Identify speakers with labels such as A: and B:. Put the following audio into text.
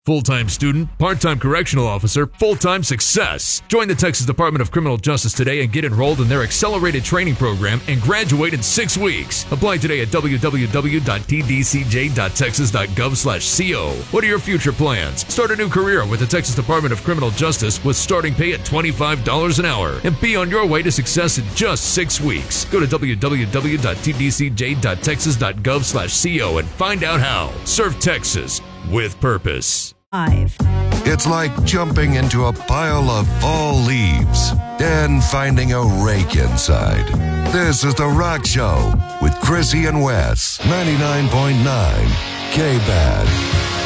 A: Full-time student, part-time correctional officer, full-time success. Join the Texas Department of Criminal Justice today and get enrolled in their accelerated training program and graduate in 6 weeks. Apply today at www.tdcj.texas.gov/co. What are your future plans? Start a new career with the Texas Department of Criminal Justice with starting pay at $25 an hour and be on your way to success in just 6 weeks. Go to www.tdcj.texas.gov/co and find out how. Serve Texas with purpose.
B: It's like jumping into a pile of fall leaves and finding a rake inside. This is The Rock Show with Chrissy and Wes, 99.9 K-Bad.